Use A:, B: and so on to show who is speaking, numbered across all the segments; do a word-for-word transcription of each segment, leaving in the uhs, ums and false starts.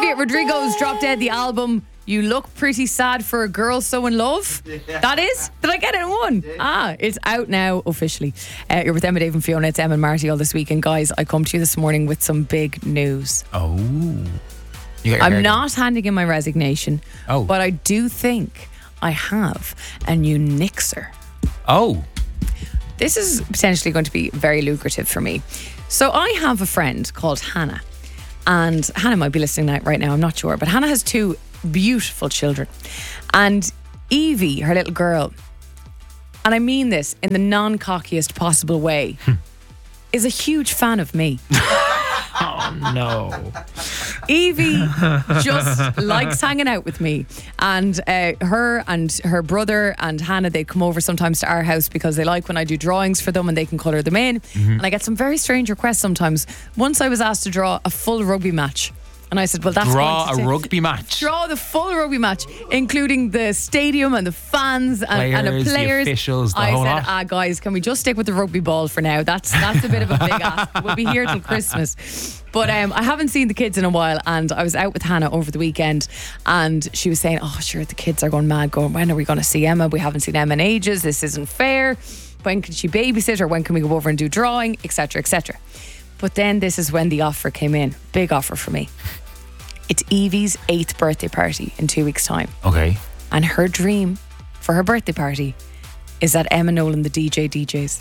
A: Olivia Rodrigo's dropped dead the album You Look Pretty Sad for a Girl So in Love. Yeah. That is? Did I get it in one? Yeah. Ah, it's out now officially. Uh, you're with Emma, Dave and Fiona. It's Emma and Marty all this week. And guys, I come to you this morning with some big news.
B: Oh.
A: I'm not handing in my resignation.
B: Oh.
A: But I do think I have a new Nixer.
B: Oh.
A: This is potentially going to be very lucrative for me. So I have a friend called Hannah. And Hannah might be listening right now, I'm not sure. But Hannah has two beautiful children. And Evie, her little girl, and I mean this in the non-cockiest possible way, is a huge fan of me.
B: Oh, no.
A: Evie just likes hanging out with me. And uh, her and her brother and Hannah, they come over sometimes to our house because they like when I do drawings for them and they can colour them in. Mm-hmm. And I get some very strange requests sometimes. Once I was asked to draw a full rugby match. And I said, well, that's
B: Draw
A: going to
B: a
A: take,
B: rugby match.
A: Draw the full rugby match, including the stadium and the fans and,
B: players,
A: and the players.
B: The officials, the
A: I
B: whole
A: said,
B: lot.
A: ah, guys, can we just stick with the rugby ball for now? That's that's a bit of a big ask. We'll be here till Christmas. But um, I haven't seen the kids in a while, and I was out with Hannah over the weekend, and she was saying, oh, sure, the kids are going mad, going, when are we going to see Emma? We haven't seen Emma in ages. This isn't fair. When can she babysit, or when can we go over and do drawing, et cetera, et cetera. But then this is when the offer came in. Big offer for me. It's Evie's eighth birthday party in two weeks' time.
B: Okay.
A: And her dream for her birthday party is that Emma Nolan, the D J, D Js.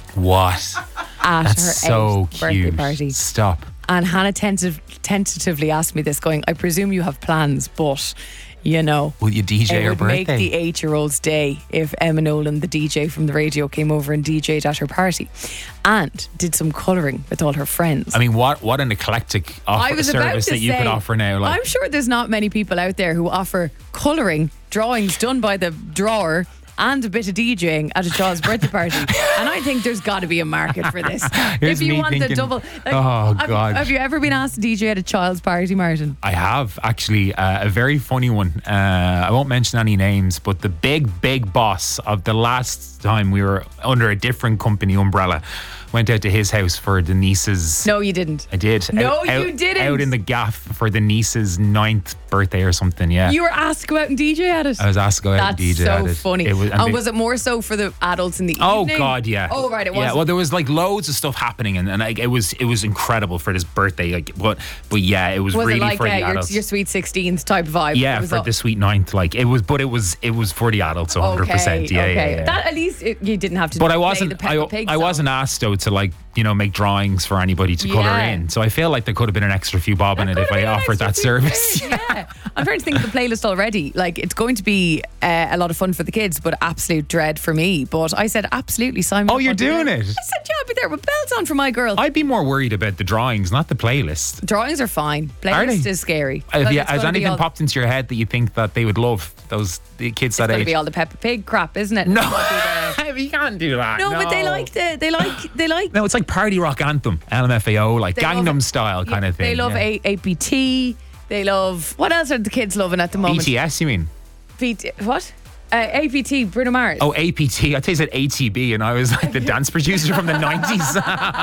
B: What?
A: At
B: That's
A: her
B: so
A: eighth birthday
B: cute.
A: party.
B: Stop.
A: And Hannah tentative, tentatively asked me this, going, I presume you have plans, but, you know,
B: will you D J
A: it
B: her
A: would
B: birthday?
A: make the eight-year-old's day if Emma Nolan, the D J from the radio, came over and D J'd at her party and did some colouring with all her friends.
B: I mean, what what an eclectic offer,
A: I was about
B: service
A: to
B: that you
A: say,
B: could offer now. Like,
A: I'm sure there's not many people out there who offer colouring drawings done by the drawer and a bit of DJing at a child's birthday party. And I think there's got to be a market for this.
B: Here's
A: if you
B: me
A: want
B: thinking,
A: the double. Like,
B: oh,
A: have,
B: God.
A: Have you ever been asked to D J at a child's party, Martin?
B: I have, actually. Uh, a very funny one. Uh, I won't mention any names, but the big, big boss of the last time we were under a different company umbrella went out to his house for the niece's...
A: No, you didn't.
B: I did.
A: No,
B: out,
A: you
B: out,
A: didn't.
B: Out in the gaff for the niece's ninth birthday or something, yeah.
A: You were asked to go out and D J at it?
B: I was asked to go out
A: That's
B: and D J
A: so
B: at it.
A: funny.
B: It was,
A: and
B: and
A: was it more so for the adults in the
B: Oh
A: evening?
B: God, yeah.
A: Oh right, it was.
B: Yeah, well, there was like loads of stuff happening, and, and like, it was it was incredible for this birthday. Like, but but yeah, it was,
A: was
B: really
A: it like
B: for
A: uh,
B: the
A: your,
B: adults.
A: your sweet sixteenth type vibe?
B: Yeah,
A: It was
B: for
A: all-
B: the sweet ninth, like it was, but it was it was for the adults, one hundred percent.
A: Okay,
B: Yeah,
A: okay.
B: yeah, yeah.
A: That at least it, you didn't have to.
B: But
A: play
B: I wasn't.
A: The Peppa
B: I,
A: Pig
B: I
A: song.
B: wasn't asked though to like you know make drawings for anybody to colour
A: Yeah.
B: in. So I feel like there could have been an extra few bob in
A: That
B: it if
A: could
B: I
A: have been
B: offered
A: an
B: that
A: extra
B: service.
A: few quid, Yeah, I'm trying to think of the playlist already. Like it's going to be uh, a lot of fun for the kids, but absolute dread for me. But I said absolutely, Simon.
B: Oh, you're doing it?
A: I said yeah, I'll be there with bells on for my girl.
B: I'd be more worried about the drawings, not the playlist.
A: Drawings are fine.
B: Are
A: Playlist
B: they?
A: is scary.
B: Have
A: Because
B: you,
A: it's
B: has
A: gonna be
B: anything
A: all-
B: popped into your head that you think that they would love? Those the kids
A: It's
B: that
A: going to
B: age.
A: be all the Peppa Pig crap, isn't it?
B: No,
A: It'll be the-
B: you can't do that.
A: No, but they like the they like they like
B: No, it's like party rock anthem, L M F A O, like
A: They
B: Gangnam
A: love it.
B: style kind of thing.
A: They love
B: yeah.
A: A- APT. They love what else are the kids loving at the moment?
B: B T S, you mean?
A: B T what? Uh, A P T, Bruno Mars.
B: Oh, A P T. I thought you said A T B, and I was like the dance producer from the nineties.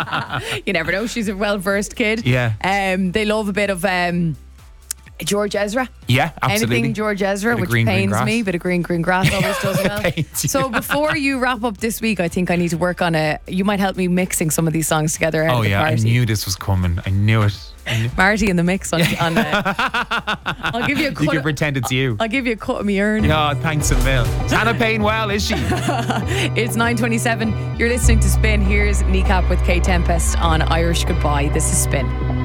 A: You never know. She's a well-versed kid.
B: Yeah.
A: Um, they love a bit of um, George Ezra.
B: Yeah, absolutely.
A: Anything George Ezra,
B: Bit of
A: which
B: green, green
A: pains
B: grass.
A: me. Bit of green, green grass always does well.
B: Pains you.
A: So before you wrap up this week, I think I need to work on a. You might help me mixing some of these songs together. Ahead
B: Oh
A: of the
B: yeah, I
A: party.
B: knew this was coming. I knew it. I knew-
A: Marty in the mix on. on uh, I'll give you a cut.
B: You can
A: of-
B: pretend it's you.
A: I'll give you a cut of me urn.
B: Yeah, thanks a mil. Is Hannah Payne well, is she?
A: It's nine twenty-seven. You're listening to Spin. Here's Kneecap with K Tempest on Irish Goodbye. This is Spin.